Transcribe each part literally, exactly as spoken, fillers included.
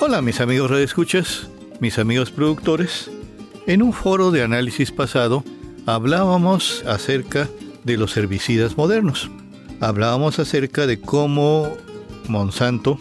Hola mis amigos radioescuchas, mis amigos productores. En un foro de análisis pasado hablábamos acerca de los herbicidas modernos. Hablábamos acerca de cómo Monsanto,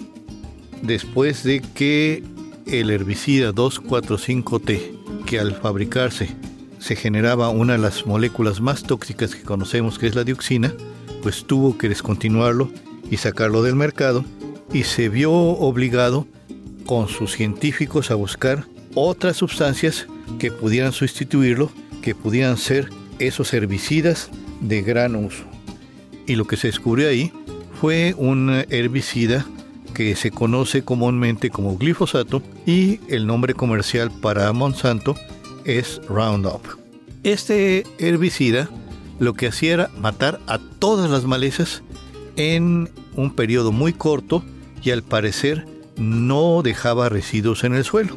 después de que el herbicida dos cuatro cinco T, que al fabricarse se generaba una de las moléculas más tóxicas que conocemos, que es la dioxina, pues tuvo que descontinuarlo y sacarlo del mercado, y se vio obligado con sus científicos a buscar otras sustancias que pudieran sustituirlo, que pudieran ser esos herbicidas de gran uso. Y lo que se descubrió ahí fue un herbicida que se conoce comúnmente como glifosato, y el nombre comercial para Monsanto es Roundup. Este herbicida lo que hacía era matar a todas las malezas en un periodo muy corto, y al parecer no dejaba residuos en el suelo.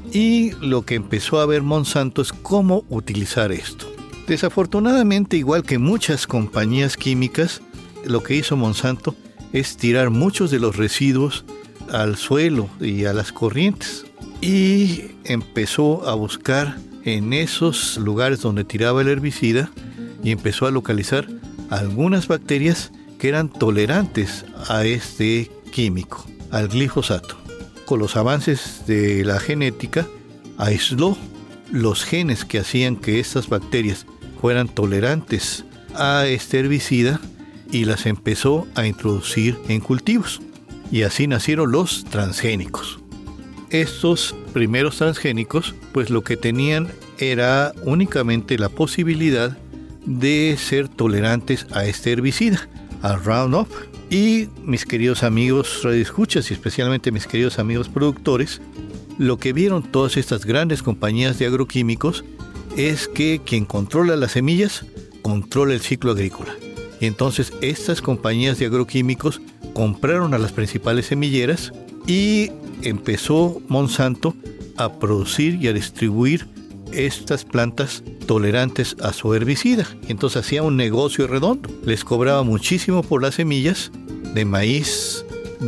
Y lo que empezó a ver Monsanto es cómo utilizar esto. Desafortunadamente, igual que muchas compañías químicas, lo que hizo Monsanto es tirar muchos de los residuos al suelo y a las corrientes. Y empezó a buscar en esos lugares donde tiraba el herbicida, y empezó a localizar algunas bacterias que eran tolerantes a este químico, al glifosato. Con los avances de la genética, aisló los genes que hacían que estas bacterias fueran tolerantes a este herbicida y las empezó a introducir en cultivos. Y así nacieron los transgénicos. Estos primeros transgénicos, pues lo que tenían era únicamente la posibilidad de ser tolerantes a este herbicida, al Roundup. Y mis queridos amigos radioescuchas, y especialmente mis queridos amigos productores, lo que vieron todas estas grandes compañías de agroquímicos es que quien controla las semillas, controla el ciclo agrícola. Y entonces estas compañías de agroquímicos compraron a las principales semilleras, y empezó Monsanto a producir y a distribuir estas plantas tolerantes a su herbicida. Entonces hacía un negocio redondo. Les cobraba muchísimo por las semillas de maíz,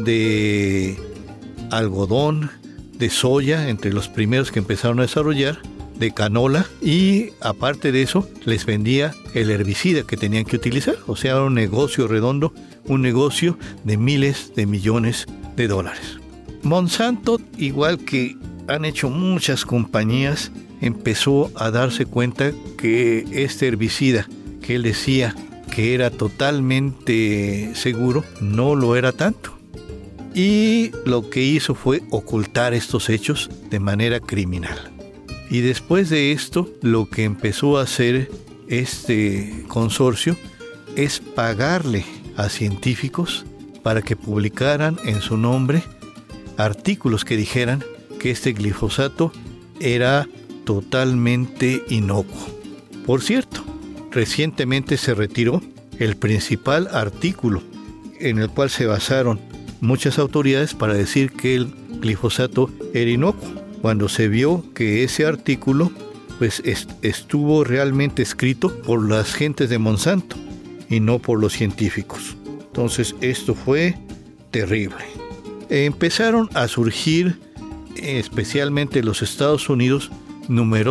de algodón, de soya, entre los primeros que empezaron a desarrollar, de canola, y aparte de eso les vendía el herbicida que tenían que utilizar. O sea, era un negocio redondo, un negocio de miles de millones de dólares. Monsanto, igual que han hecho muchas compañías, empezó a darse cuenta que este herbicida que él decía que era totalmente seguro, no lo era tanto. Y lo que hizo fue ocultar estos hechos de manera criminal. Y después de esto, lo que empezó a hacer este consorcio es pagarle a científicos para que publicaran en su nombre artículos que dijeran que este glifosato era totalmente inocuo. Por cierto, recientemente se retiró el principal artículo en el cual se basaron muchas autoridades para decir que el glifosato era inocuo, cuando se vio que ese artículo pues est- estuvo realmente escrito por las gentes de Monsanto y no por los científicos. Entonces esto fue terrible. Empezaron a surgir, especialmente en los Estados Unidos, numerosos